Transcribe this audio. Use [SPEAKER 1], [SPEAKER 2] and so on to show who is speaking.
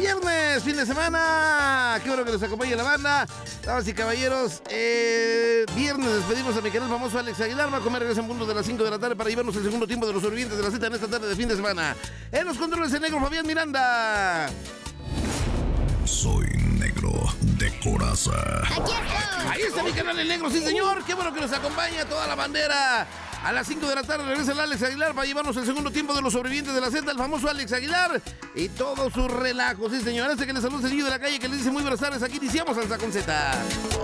[SPEAKER 1] viernes, fin de semana. Qué bueno que nos acompañe la banda. Damas y caballeros, viernes despedimos a mi canal famoso Alex Aguilar. Va a comer regresa en punto de las 5 de la tarde para llevarnos el segundo tiempo de los sobrevivientes de la Z en esta tarde de fin de semana. En los controles el negro Fabián Miranda.
[SPEAKER 2] Soy negro de coraza.
[SPEAKER 1] Ahí está mi canal el negro, sí señor. Qué bueno que nos acompaña toda la bandera. A las 5 de la tarde regresa el Alex Aguilar para llevarnos el segundo tiempo de los sobrevivientes de la Z, el famoso Alex Aguilar y todo su relajo, sí señor. Este que le saluda el niño de la calle que le dice muy buenas tardes. Aquí iniciamos Salsa con Z.